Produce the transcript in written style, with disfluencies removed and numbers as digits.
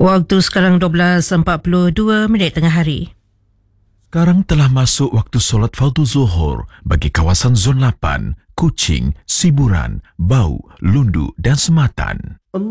Waktu sekarang 12.42 tengah hari. Sekarang telah masuk waktu solat fardu zuhur bagi kawasan Zon 8, Kuching, Siburan, Bau, Lundu dan Sematan.